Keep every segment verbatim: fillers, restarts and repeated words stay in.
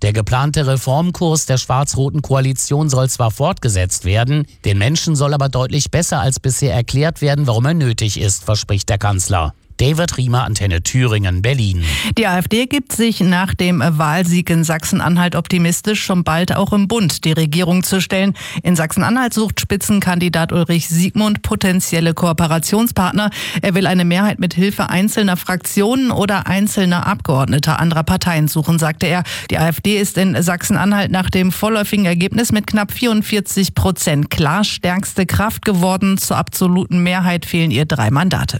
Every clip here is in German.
Der geplante Reformkurs der schwarz-roten Koalition soll zwar fortgesetzt werden, den Menschen soll aber deutlich besser als bisher erklärt werden, warum er nötig ist, verspricht der Kanzler. David Riemer, Antenne Thüringen, Berlin. Die AfD gibt sich nach dem Wahlsieg in Sachsen-Anhalt optimistisch, schon bald auch im Bund die Regierung zu stellen. In Sachsen-Anhalt sucht Spitzenkandidat Ulrich Siegmund potenzielle Kooperationspartner. Er will eine Mehrheit mit Hilfe einzelner Fraktionen oder einzelner Abgeordneter anderer Parteien suchen, sagte er. Die AfD ist in Sachsen-Anhalt nach dem vorläufigen Ergebnis mit knapp vierundvierzig Prozent klar stärkste Kraft geworden. Zur absoluten Mehrheit fehlen ihr drei Mandate.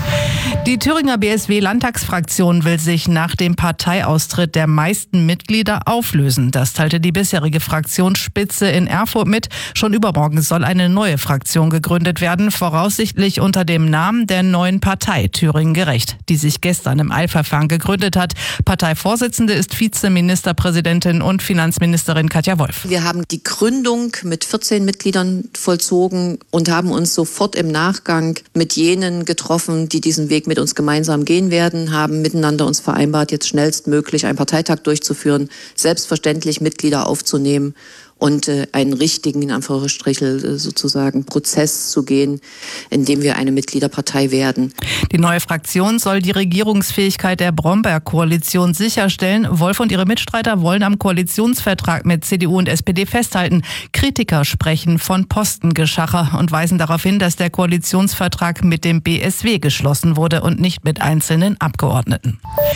Die Thüringer B S W-Landtagsfraktion will sich nach dem Parteiaustritt der meisten Mitglieder auflösen. Das teilte die bisherige Fraktionsspitze in Erfurt mit. Schon übermorgen soll eine neue Fraktion gegründet werden, voraussichtlich unter dem Namen der neuen Partei Thüringen Gerecht, die sich gestern im Eilverfahren gegründet hat. Parteivorsitzende ist Vizeministerpräsidentin und Finanzministerin Katja Wolf. Wir haben die Gründung mit vierzehn Mitgliedern vollzogen und haben uns sofort im Nachgang mit jenen getroffen, die diesen Weg mit uns gemeinsam gehen werden, haben miteinander uns vereinbart, jetzt schnellstmöglich einen Parteitag durchzuführen, selbstverständlich Mitglieder aufzunehmen und äh, einen richtigen, in Anführungsstrichen äh, sozusagen, Prozess zu gehen, in dem wir eine Mitgliederpartei werden. Die neue Fraktion soll die Regierungsfähigkeit der Bromberg-Koalition sicherstellen. Wolf und ihre Mitstreiter wollen am Koalitionsvertrag mit C D U und S P D festhalten. Kritiker sprechen von Postengeschacher und weisen darauf hin, dass der Koalitionsvertrag mit dem B S W geschlossen wurde und nicht mit einzelnen Abgeordneten.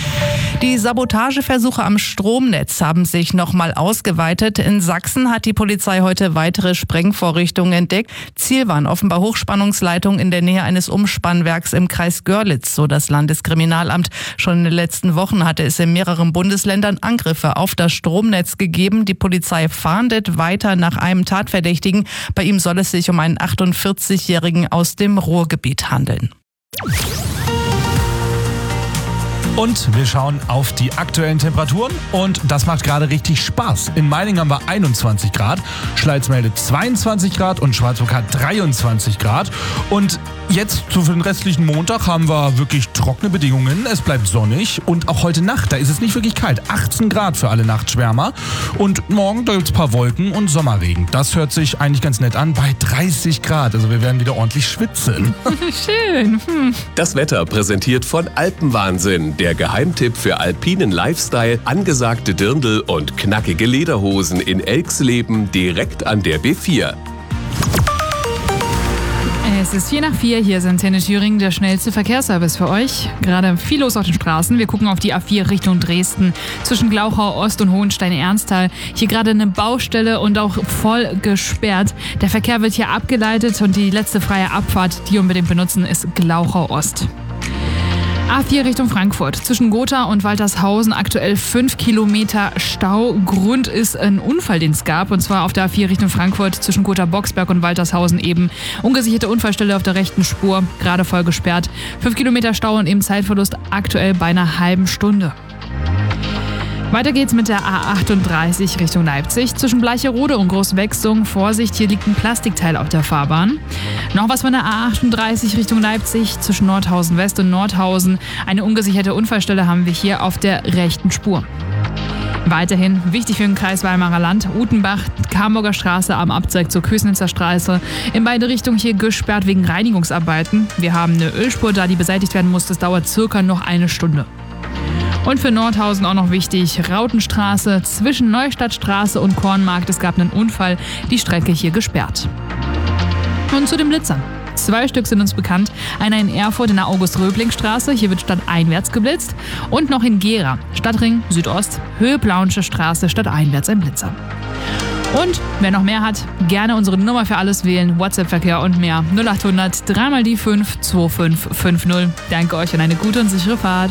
Die Sabotageversuche am Stromnetz haben sich nochmal ausgeweitet. In Sachsen hat die Polizei heute weitere Sprengvorrichtungen entdeckt. Ziel waren offenbar Hochspannungsleitungen in der Nähe eines Umspannwerks im Kreis Görlitz, so das Landeskriminalamt. Schon in den letzten Wochen hatte es in mehreren Bundesländern Angriffe auf das Stromnetz gegeben. Die Polizei fahndet weiter nach einem Tatverdächtigen. Bei ihm soll es sich um einen achtundvierzigjährigen aus dem Ruhrgebiet handeln. Und wir schauen auf die aktuellen Temperaturen und das macht gerade richtig Spaß. In Meiningen haben wir einundzwanzig Grad, Schleiz meldet zweiundzwanzig Grad und Schwarzburg hat dreiundzwanzig Grad. Und jetzt für den restlichen Montag haben wir wirklich trockene Bedingungen. Es bleibt sonnig und auch heute Nacht, da ist es nicht wirklich kalt. achtzehn Grad für alle Nachtschwärmer. Und morgen, da gibt es ein paar Wolken und Sommerregen. Das hört sich eigentlich ganz nett an bei dreißig Grad. Also wir werden wieder ordentlich schwitzen. Schön. Hm. Das Wetter präsentiert von Alpenwahnsinn. Der Geheimtipp für alpinen Lifestyle, angesagte Dirndl und knackige Lederhosen in Elxleben direkt an der B vier. Es ist vier nach vier, hier ist Antenne Thüringen, der schnellste Verkehrsservice für euch. Gerade viel los auf den Straßen. Wir gucken auf die A vier Richtung Dresden, zwischen Glauchau Ost und Hohenstein-Ernsthal. Hier gerade eine Baustelle und auch voll gesperrt. Der Verkehr wird hier abgeleitet und die letzte freie Abfahrt, die unbedingt benutzen, ist Glauchau Ost. A vier Richtung Frankfurt. Zwischen Gotha und Waltershausen aktuell fünf Kilometer Stau. Grund ist ein Unfall, den es gab. Und zwar auf der A vier Richtung Frankfurt zwischen Gotha-Boxberg und Waltershausen eben. Ungesicherte Unfallstelle auf der rechten Spur. Gerade voll gesperrt. fünf Kilometer Stau und eben Zeitverlust aktuell bei einer halben Stunde. Weiter geht's mit der A achtunddreißig Richtung Leipzig. Zwischen Bleicherode und Großwechsung. Vorsicht, hier liegt ein Plastikteil auf der Fahrbahn. Noch was von der A achtunddreißig Richtung Leipzig. Zwischen Nordhausen West und Nordhausen. Eine ungesicherte Unfallstelle haben wir hier auf der rechten Spur. Weiterhin wichtig für den Kreis Weimarer Land, Utenbach, Kamburger Straße am Abzweig zur Kösnitzer Straße. In beide Richtungen hier gesperrt wegen Reinigungsarbeiten. Wir haben eine Ölspur da, die beseitigt werden muss. Das dauert circa noch eine Stunde. Und für Nordhausen auch noch wichtig, Rautenstraße zwischen Neustadtstraße und Kornmarkt. Es gab einen Unfall, die Strecke hier gesperrt. Und zu den Blitzern. Zwei Stück sind uns bekannt. Einer in Erfurt in der August-Röbling-Straße. Hier wird stadteinwärts geblitzt. Und noch in Gera, Stadtring Südost, Höhe Plauensche Straße, stadteinwärts ein Blitzer. Und wer noch mehr hat, gerne unsere Nummer für alles wählen, WhatsApp-Verkehr und mehr. null achthundert drei mal die fünf zwei fünf fünf null. Danke euch und eine gute und sichere Fahrt.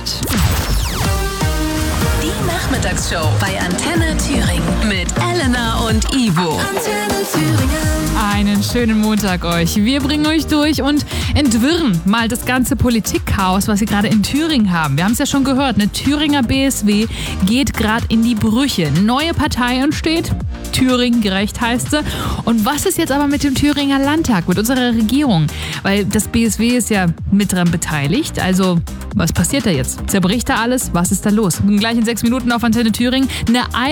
Die Nachmittagsshow bei Antenne Thüringen mit Elena und Ivo. Antenne Thüringen. Einen schönen Montag euch. Wir bringen euch durch und entwirren mal das ganze Politikchaos, was wir gerade in Thüringen haben. Wir haben es ja schon gehört, eine Thüringer B S W geht gerade in die Brüche. Eine neue Partei entsteht. Thüringen gerecht heißt sie. Und was ist jetzt aber mit dem Thüringer Landtag, mit unserer Regierung? Weil das B S W ist ja mit dran beteiligt. Also, was passiert da jetzt? Zerbricht da alles? Was ist da los? Gleich in sechs Minuten auf Antenne Thüringen. Eine